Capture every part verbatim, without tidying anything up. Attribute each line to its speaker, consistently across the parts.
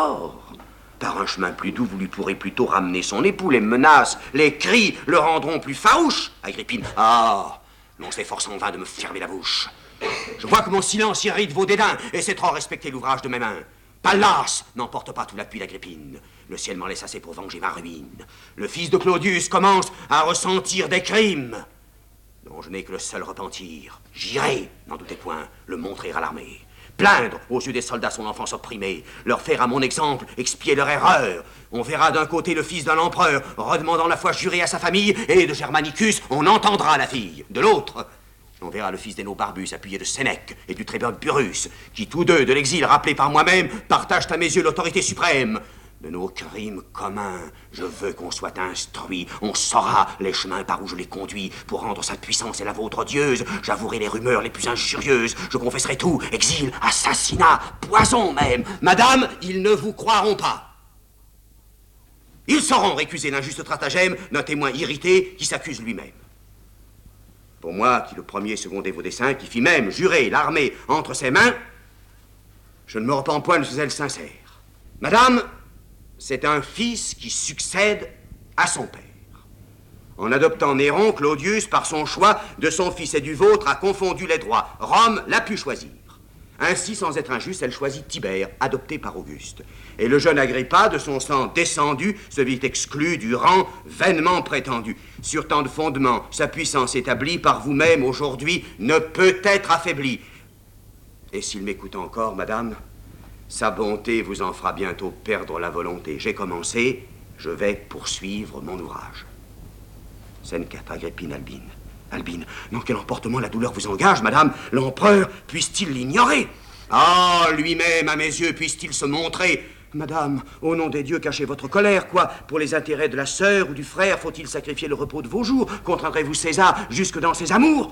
Speaker 1: tort. Par un chemin plus doux, vous lui pourrez plutôt ramener son époux. Les menaces, les cris le rendront plus farouche. Agrippine, ah, l'on s'efforce en vain de me fermer la bouche. Je vois que mon silence irrite vos dédains, et c'est trop respecter l'ouvrage de mes mains. Pallas n'emporte pas tout l'appui d'Agrippine. Le ciel m'en laisse assez pour venger ma ruine. Le fils de Claudius commence à ressentir des crimes dont je n'ai que le seul repentir. J'irai, n'en doutez point, le montrer à l'armée. Plaindre aux yeux des soldats son enfance opprimée, leur faire à mon exemple expier leur erreur. On verra d'un côté le fils d'un empereur redemandant la foi jurée à sa famille, et de Germanicus, on entendra la fille. De l'autre, on verra le fils d'Énobarbus appuyé de Sénèque et du tribun Pyrrhus, qui tous deux, de l'exil rappelé par moi-même, partagent à mes yeux l'autorité suprême. De nos crimes communs, je veux qu'on soit instruit. On saura les chemins par où je les conduis pour rendre sa puissance et la vôtre odieuse. J'avouerai les rumeurs les plus injurieuses. Je confesserai tout, exil, assassinat, poison même. Madame, ils ne vous croiront pas. Ils sauront récuser l'injuste stratagème d'un témoin irrité qui s'accuse lui-même. Pour moi, qui le premier secondai vos desseins, qui fit même jurer l'armée entre ses mains, je ne me repens point de ce zèle sincère. Madame, c'est un fils qui succède à son père. En adoptant Néron, Claudius, par son choix de son fils et du vôtre, a confondu les droits. Rome l'a pu choisir. Ainsi, sans être injuste, elle choisit Tibère, adopté par Auguste. Et le jeune Agrippa, de son sang descendu, se vit exclu du rang vainement prétendu. Sur tant de fondements, sa puissance établie par vous-même aujourd'hui ne peut être affaiblie. Et s'il m'écoute encore, madame, sa bonté vous en fera bientôt perdre la volonté. J'ai commencé, je vais poursuivre mon ouvrage. Scène quatre, Agrippine, Albine. Albine, dans quel emportement la douleur vous engage, madame? L'empereur puisse-t-il l'ignorer? Ah, lui-même, à mes yeux, puisse-t-il se montrer? Madame, au nom des dieux, cachez votre colère, quoi. Pour les intérêts de la sœur ou du frère, faut-il sacrifier le repos de vos jours? Contraindrez-vous César jusque dans ses amours?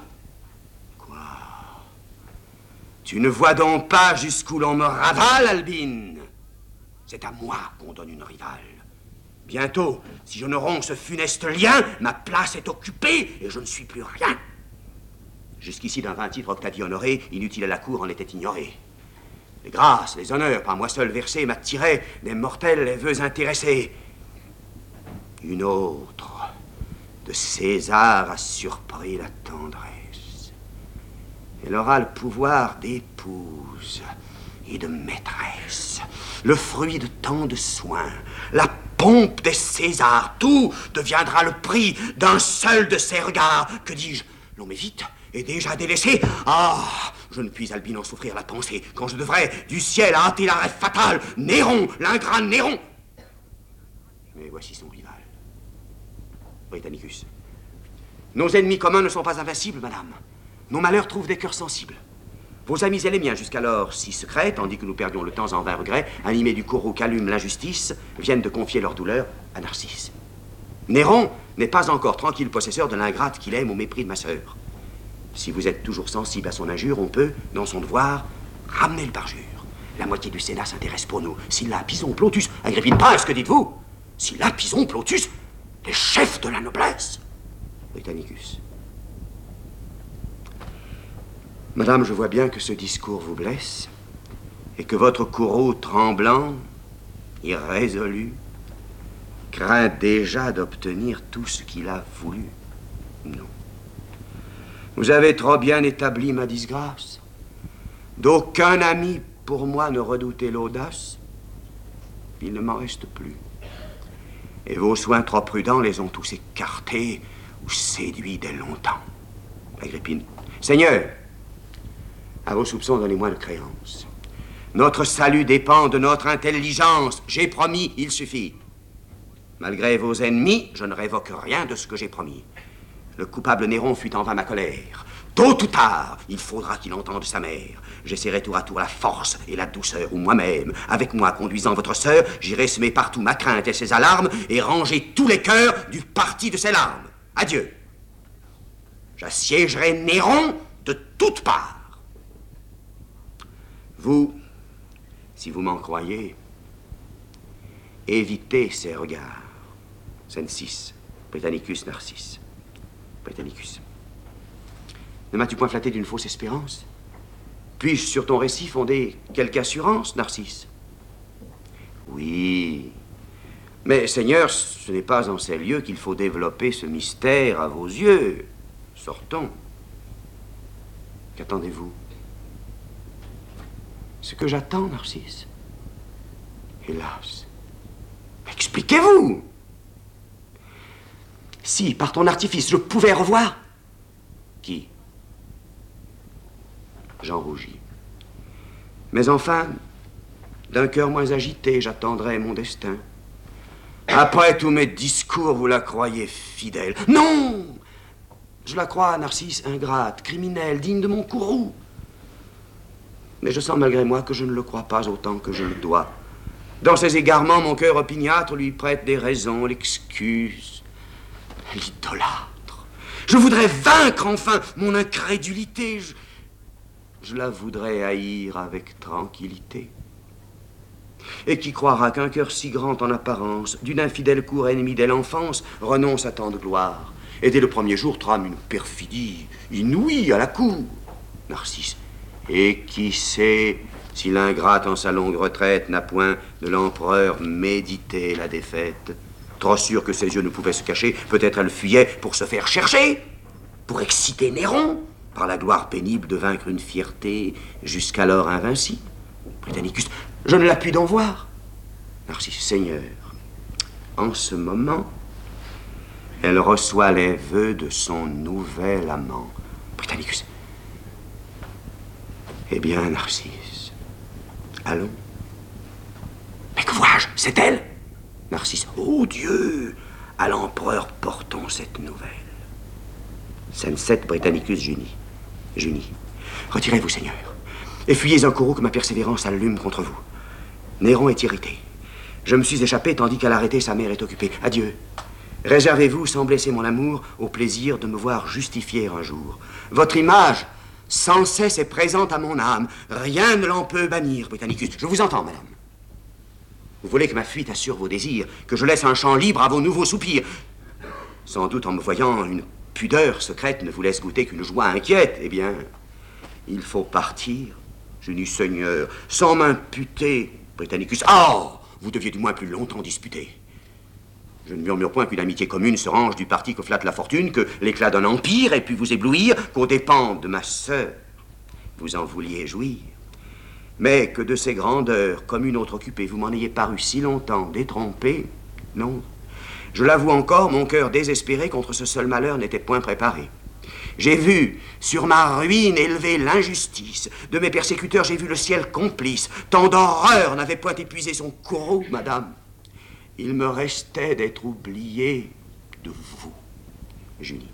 Speaker 1: Tu ne vois donc pas jusqu'où l'on me ravale, Albine? C'est à moi qu'on donne une rivale. Bientôt, si je ne romps ce funeste lien, ma place est occupée et je ne suis plus rien. Jusqu'ici, d'un vain titre, Octavie honoré, inutile à la cour, en était ignoré. Les grâces, les honneurs, par moi seul versés, m'attiraient des mortels les vœux intéressés. Une autre, de César, a surpris la tendresse. Elle aura le pouvoir d'épouse et de maîtresse, le fruit de tant de soins, la pompe des Césars, tout deviendra le prix d'un seul de ses regards. Que dis-je? L'on m'évite et déjà délaissé. Ah, je ne puis, Albine, en souffrir la pensée, quand je devrais du ciel hâter l'arrêt fatal. Néron, l'ingrat Néron. Mais voici son rival, Britannicus. Nos ennemis communs ne sont pas invincibles, madame. Nos malheurs trouvent des cœurs sensibles. Vos amis et les miens, jusqu'alors si secrets, tandis que nous perdions le temps en vains regrets, animés du courroux qu'allume l'injustice, viennent de confier leur douleur à Narcisse. Néron n'est pas encore tranquille possesseur de l'ingrate qu'il aime au mépris de ma sœur. Si vous êtes toujours sensible à son injure, on peut, dans son devoir, ramener le parjure. La moitié du Sénat s'intéresse pour nous. S'il l'a Pison, Plotus, Agrippine, Prince, que dites-vous? S'il l'a Pison, Plotus, les chefs de la noblesse. Britannicus. Madame, je vois bien que ce discours vous blesse et que votre courroux tremblant, irrésolu, craint déjà d'obtenir tout ce qu'il a voulu. Non. Vous avez trop bien établi ma disgrâce. D'aucun ami pour moi ne redoutait l'audace. Il ne m'en reste plus. Et vos soins trop prudents les ont tous écartés ou séduits dès longtemps. Agrippine. Seigneur, à vos soupçons, donnez-moi de créance. Notre salut dépend de notre intelligence. J'ai promis, il suffit. Malgré vos ennemis, je ne révoque rien de ce que j'ai promis. Le coupable Néron fut en vain ma colère. Tôt ou tard, il faudra qu'il entende sa mère. J'essaierai tour à tour la force et la douceur, ou moi-même, avec moi conduisant votre sœur, j'irai semer partout ma crainte et ses alarmes et ranger tous les cœurs du parti de ses larmes. Adieu. J'assiégerai Néron de toutes parts. Vous, si vous m'en croyez, évitez ces regards. Scène six, Britannicus, Narcisse. Britannicus. Ne m'as-tu point flatté d'une fausse espérance? Puis-je sur ton récit fonder quelque assurance, Narcisse? Oui. Mais, Seigneur, ce n'est pas en ces lieux qu'il faut développer ce mystère à vos yeux. Sortons. Qu'attendez-vous? Ce que j'attends, Narcisse. Hélas. Expliquez-vous. Si, par ton artifice, je pouvais revoir... Qui? Jean rougit. Mais enfin, d'un cœur moins agité, j'attendrai mon destin. Après tous mes discours, vous la croyez fidèle. Non! Je la crois, Narcisse, ingrate, criminelle, digne de mon courroux. Mais je sens malgré moi que je ne le crois pas autant que je le dois. Dans ses égarements, mon cœur opiniâtre lui prête des raisons, l'excuse, l'idolâtre. Je voudrais vaincre enfin mon incrédulité. Je, je la voudrais haïr avec tranquillité. Et qui croira qu'un cœur si grand en apparence, d'une infidèle cour ennemie dès l'enfance, renonce à tant de gloire, et dès le premier jour trame une perfidie inouïe à la cour? Narcisse. Et qui sait si l'ingrate en sa longue retraite n'a point de l'empereur médité la défaite? Trop sûr que ses yeux ne pouvaient se cacher, peut-être elle fuyait pour se faire chercher, pour exciter Néron, par la gloire pénible de vaincre une fierté jusqu'alors invincible. Britannicus, je ne l'appuie d'en voir. Narcisse, Seigneur, en ce moment, elle reçoit les vœux de son nouvel amant. Britannicus. Eh bien, Narcisse, allons. Mais que vois-je? C'est elle? Narcisse. Oh Dieu! À l'empereur portons cette nouvelle. Scène sept, Britannicus Junie. Junie. Retirez-vous, Seigneur, et fuyez un courroux que ma persévérance allume contre vous. Néron est irrité. Je me suis échappé tandis qu'à l'arrêter, sa mère est occupée. Adieu. Réservez-vous, sans blesser mon amour, au plaisir de me voir justifier un jour. Votre image, sans cesse, est présente à mon âme. Rien ne l'en peut bannir, Britannicus. Je vous entends, madame. Vous voulez que ma fuite assure vos désirs, que je laisse un champ libre à vos nouveaux soupirs. Sans doute, en me voyant, une pudeur secrète ne vous laisse goûter qu'une joie inquiète. Eh bien, il faut partir. Je n'eus Seigneur, sans m'imputer, Britannicus. Oh, vous deviez du moins plus longtemps disputer. Je ne murmure point qu'une amitié commune se range du parti que flatte la fortune, que l'éclat d'un empire ait pu vous éblouir, qu'aux dépens de ma sœur, vous en vouliez jouir. Mais que de ces grandeurs, comme une autre occupée, vous m'en ayez paru si longtemps détrompé, non. Je l'avoue encore, mon cœur désespéré contre ce seul malheur n'était point préparé. J'ai vu sur ma ruine élever l'injustice. De mes persécuteurs, j'ai vu le ciel complice. Tant d'horreur n'avait point épuisé son courroux, madame. Il me restait d'être oublié de vous, Julie.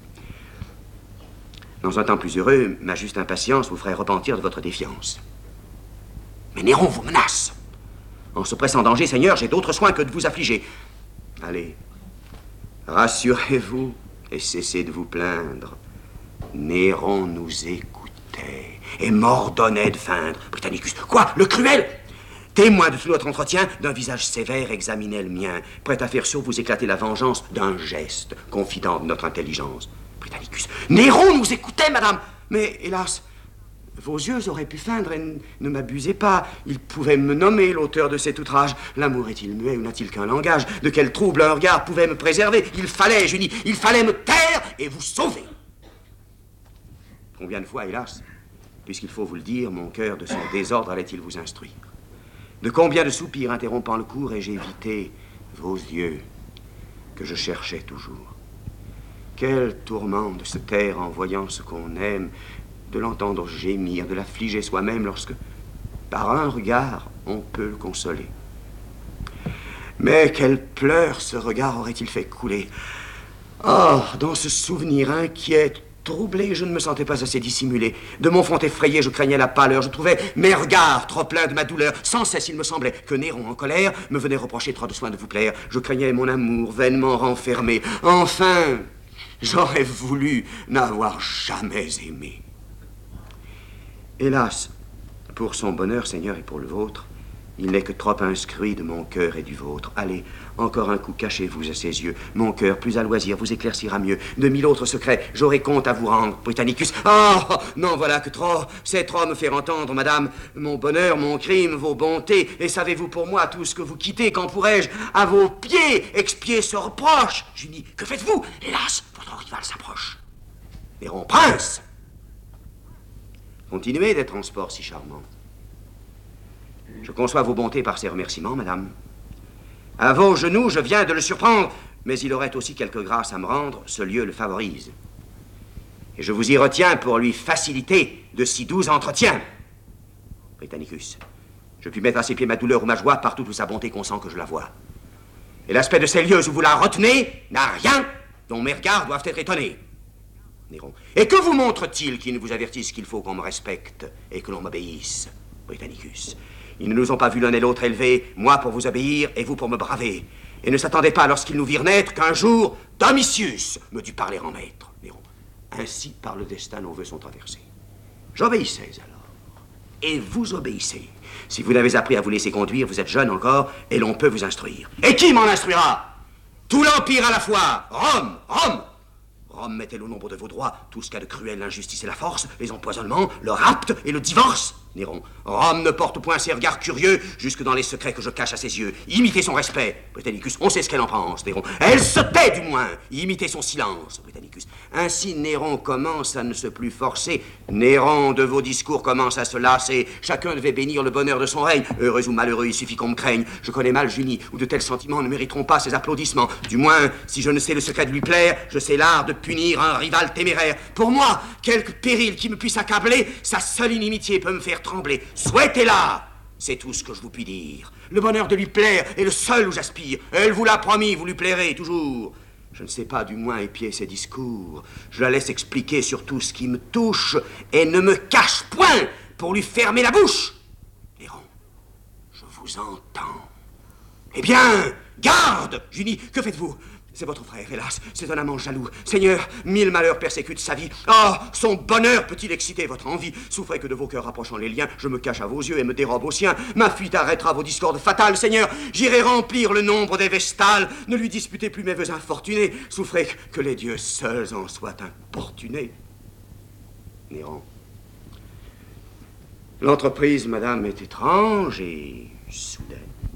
Speaker 1: Dans un temps plus heureux, ma juste impatience vous ferait repentir de votre défiance. Mais Néron vous menace. En se pressant en danger, Seigneur, j'ai d'autres soins que de vous affliger. Allez, rassurez-vous et cessez de vous plaindre. Néron nous écoutait et m'ordonnait de feindre. Britannicus, quoi? Le cruel? Témoin de tout notre entretien, d'un visage sévère examinait le mien, prêt à faire sur vous éclater la vengeance d'un geste, confident de notre intelligence. Britannicus, Néron nous écoutait, madame. Mais, hélas, vos yeux auraient pu feindre et ne m'abusez pas. Il pouvait me nommer l'auteur de cet outrage. L'amour est-il muet ou n'a-t-il qu'un langage? De quel trouble un regard pouvait me préserver? Il fallait, Julie, il fallait me taire et vous sauver. Combien de fois, hélas, puisqu'il faut vous le dire, mon cœur de son désordre allait-il vous instruire? De combien de soupirs interrompant le cours ai-je évité vos yeux que je cherchais toujours? Quel tourment de se taire en voyant ce qu'on aime, de l'entendre gémir, de l'affliger soi-même lorsque, par un regard, on peut le consoler. Mais quels pleurs ce regard aurait-il fait couler? Oh, dans ce souvenir inquiet, troublé, je ne me sentais pas assez dissimulé. De mon front effrayé, je craignais la pâleur. Je trouvais mes regards trop pleins de ma douleur. Sans cesse, il me semblait que Néron, en colère, me venait reprocher trop de soin de vous plaire. Je craignais mon amour vainement renfermé. Enfin, j'aurais voulu n'avoir jamais aimé. Hélas, pour son bonheur, Seigneur, et pour le vôtre, Il n'est que trop instruit de mon cœur et du vôtre. Allez, encore un coup, cachez-vous à ses yeux. Mon cœur, plus à loisir, vous éclaircira mieux. De mille autres secrets, j'aurai compte à vous rendre, Britannicus. Ah, oh, non, voilà que trop. C'est trop me faire entendre, madame. Mon bonheur, mon crime, vos bontés. Et savez-vous pour moi tout ce que vous quittez? Quand pourrais-je, à vos pieds, expier ce reproche? Junie, que faites-vous? Hélas, votre rival s'approche. Néron, prince! Continuez d'être en sport si charmant. Je conçois vos bontés par ces remerciements, madame. À vos genoux, je viens de le surprendre, mais il aurait aussi quelques grâces à me rendre, ce lieu le favorise. Et je vous y retiens pour lui faciliter de si doux entretiens. Britannicus, je puis mettre à ses pieds ma douleur ou ma joie partout où sa bonté consent que je la vois. Et l'aspect de ces lieux où vous la retenez n'a rien dont mes regards doivent être étonnés. Néron, et que vous montre-t-il qui ne vous avertisse qu'il faut qu'on me respecte et que l'on m'obéisse? Britannicus, ils ne nous ont pas vu l'un et l'autre élevés, moi pour vous obéir et vous pour me braver. Et ne s'attendaient pas, lorsqu'ils nous virent naître, qu'un jour, Domitius me dut parler en maître. Néron, ainsi par le destin nos vœux sont traversés. J'obéissais alors, et vous obéissez. Si vous n'avez appris à vous laisser conduire, vous êtes jeune encore, et l'on peut vous instruire. Et qui m'en instruira? Tout l'Empire à la fois, Rome, Rome. Rome met-elle au nombre de vos droits tout ce qu'a de cruel l'injustice et la force, les empoisonnements, le rapt et le divorce? Néron, Rome ne porte point ses regards curieux jusque dans les secrets que je cache à ses yeux. Imitez son respect, Britannicus, on sait ce qu'elle en pense, Néron. Elle se tait du moins, imitez son silence, Britannicus. Ainsi Néron commence à ne se plus forcer. Néron, de vos discours, commence à se lasser. Chacun devait bénir le bonheur de son règne. Heureux ou malheureux, il suffit qu'on me craigne. Je connais mal Junie, où de tels sentiments ne mériteront pas ses applaudissements. Du moins, si je ne sais le secret de lui plaire, je sais l'art de punir un rival téméraire. Pour moi, quelque péril qui me puisse accabler, sa seule inimitié peut me faire trembler. Souhaitez-la, c'est tout ce que je vous puis dire. Le bonheur de lui plaire est le seul où j'aspire. Elle vous l'a promis, vous lui plairez toujours. Je ne sais pas du moins épier ses discours. Je la laisse expliquer sur tout ce qui me touche et ne me cache point pour lui fermer la bouche. Néron, je vous entends. Eh bien, garde, Junie, que faites-vous? C'est votre frère, hélas, c'est un amant jaloux. Seigneur, mille malheurs persécutent sa vie. Ah, oh, son bonheur peut-il exciter votre envie? Souffrez que de vos cœurs rapprochant les liens, je me cache à vos yeux et me dérobe aux siens. Ma fuite arrêtera vos discordes fatales, Seigneur. J'irai remplir le nombre des vestales. Ne lui disputez plus mes vœux infortunés. Souffrez que les dieux seuls en soient importunés. Néron, l'entreprise, madame, est étrange et soudaine.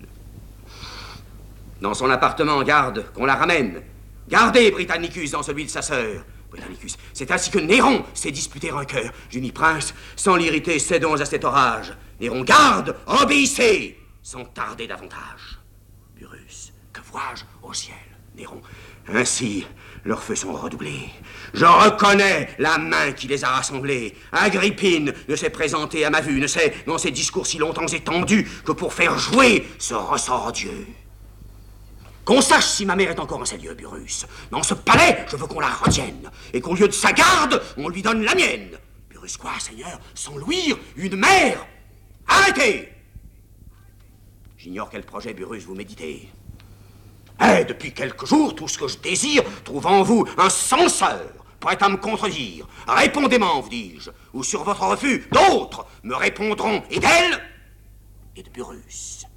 Speaker 1: Dans son appartement, garde, qu'on la ramène. Gardez Britannicus dans celui de sa sœur. Britannicus, c'est ainsi que Néron s'est disputé un cœur. Junie, prince, sans l'irriter, cédons à cet orage. Néron, garde, obéissez, sans tarder davantage. Burrus, que vois-je au ciel? Néron, ainsi, leurs feux sont redoublés. Je reconnais la main qui les a rassemblés. Agrippine ne s'est présentée à ma vue, ne sait, dans ses discours si longtemps étendus, que pour faire jouer ce ressort odieux. Qu'on sache si ma mère est encore en ces lieux, Burrus. Dans ce palais, je veux qu'on la retienne, et qu'au lieu de sa garde, on lui donne la mienne. Burrus, quoi, Seigneur? Sans louir, une mère? Arrêtez! J'ignore quel projet, Burrus, vous méditez. Eh, depuis quelques jours, tout ce que je désire trouve en vous un censeur, prêt à me contredire. Répondez-moi, vous dis-je, ou sur votre refus, d'autres me répondront, et d'elle, et de Burrus.